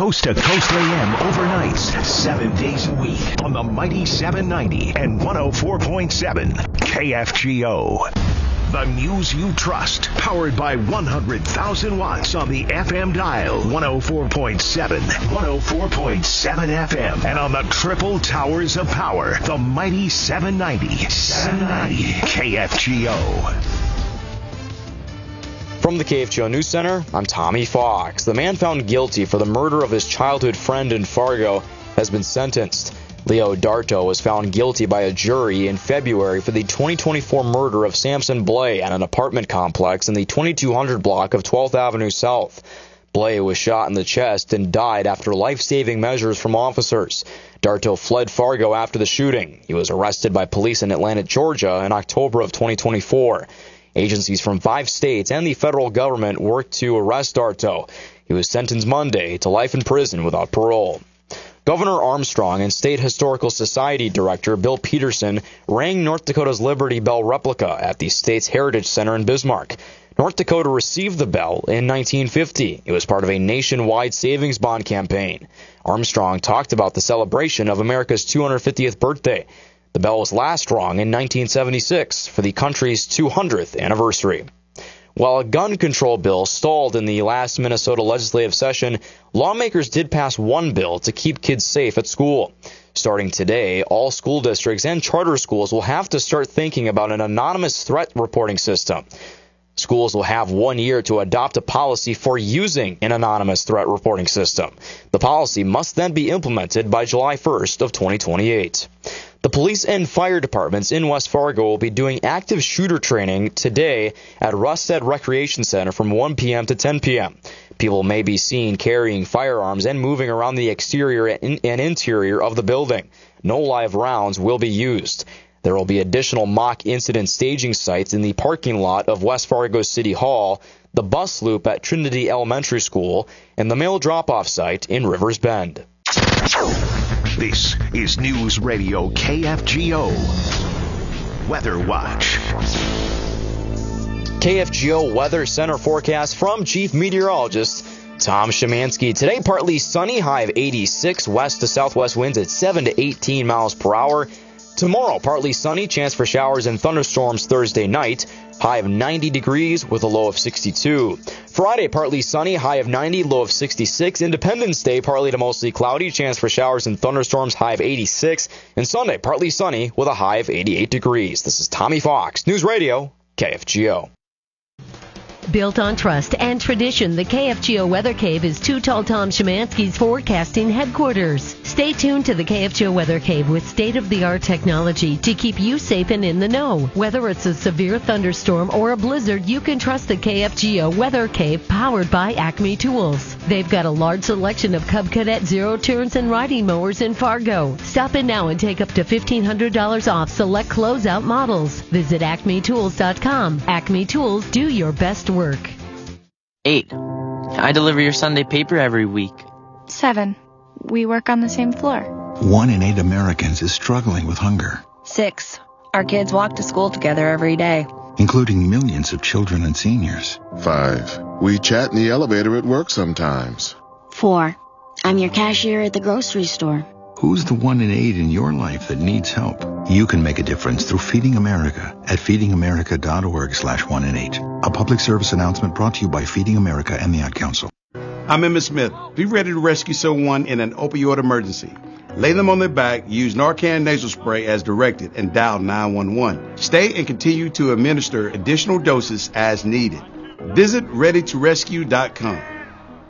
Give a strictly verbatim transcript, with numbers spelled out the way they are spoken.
Coast to Coast A M overnights, seven days a week on the mighty seven ninety and one oh four point seven K F G O. The news you trust, powered by one hundred thousand watts on the F M dial, one oh four point seven, one oh four point seven F M, and on the triple towers of power, the mighty seven ninety, seven ninety K F G O. From the K F G O News Center, I'm Tommy Fox. The man found guilty for the murder of his childhood friend in Fargo has been sentenced. Leo Darto was found guilty by a jury in February for the twenty twenty-four murder of Samson Blay at an apartment complex in the twenty-two hundred block of twelfth Avenue South. Blay was shot in the chest and died after life-saving measures from officers. Darto fled Fargo after the shooting. He was arrested by police in Atlanta, Georgia in October of twenty twenty-four. Agencies from five states and the federal government worked to arrest Darto. He was sentenced Monday to life in prison without parole. Governor Armstrong and State Historical Society Director Bill Peterson rang North Dakota's Liberty Bell replica at the state's Heritage Center in Bismarck. North Dakota received the bell in nineteen fifty. It was part of a nationwide savings bond campaign. Armstrong talked about the celebration of America's two hundred fiftieth birthday. The bell was last rung in nineteen seventy-six for the country's two hundredth anniversary. While a gun control bill stalled in the last Minnesota legislative session, lawmakers did pass one bill to keep kids safe at school. Starting today, all school districts and charter schools will have to start thinking about an anonymous threat reporting system. Schools will have one year to adopt a policy for using an anonymous threat reporting system. The policy must then be implemented by July first of twenty twenty-eight. The police and fire departments in West Fargo will be doing active shooter training today at Rusted Recreation Center from one p.m. to ten p.m. People may be seen carrying firearms and moving around the exterior and interior of the building. No live rounds will be used. There will be additional mock incident staging sites in the parking lot of West Fargo City Hall, the bus loop at Trinity Elementary School, and the mail drop-off site in Rivers Bend. This is News Radio K F G O Weather Watch. K F G O Weather Center forecast from Chief Meteorologist Tom Szymanski. Today, partly sunny, high of eighty-six, west to southwest winds at seven to eighteen miles per hour. Tomorrow, partly sunny, chance for showers and thunderstorms Thursday night, high of ninety degrees with a low of sixty-two. Friday, partly sunny, high of ninety, low of sixty-six. Independence Day, partly to mostly cloudy, chance for showers and thunderstorms, high of eighty-six. And Sunday, partly sunny with a high of eighty-eight degrees. This is Tommy Fox, News Radio, K F G O. Built on trust and tradition, the K F G O Weather Cave is Too Tall Tom Szymanski's forecasting headquarters. Stay tuned to the K F G O Weather Cave with state-of-the-art technology to keep you safe and in the know. Whether it's a severe thunderstorm or a blizzard, you can trust the K F G O Weather Cave powered by Acme Tools. They've got a large selection of Cub Cadet zero turns and riding mowers in Fargo. Stop in now and take up to fifteen hundred dollars off select closeout models. Visit acme tools dot com. Acme Tools, do your best work. Eight. I deliver your Sunday paper every week. Seven. We work on the same floor. One in eight Americans is struggling with hunger. Six. Our kids walk to school together every day, including millions of children and seniors. Five. We chat in the elevator at work sometimes. Four. I'm your cashier at the grocery store. Who's the one in eight in your life that needs help? You can make a difference through Feeding America at feeding america dot org slash one in eight. A public service announcement brought to you by Feeding America and the Ad Council. I'm Emmett Smith. Be ready to rescue someone in an opioid emergency. Lay them on their back, use Narcan nasal spray as directed, and dial nine one one. Stay and continue to administer additional doses as needed. Visit ready to rescue dot com.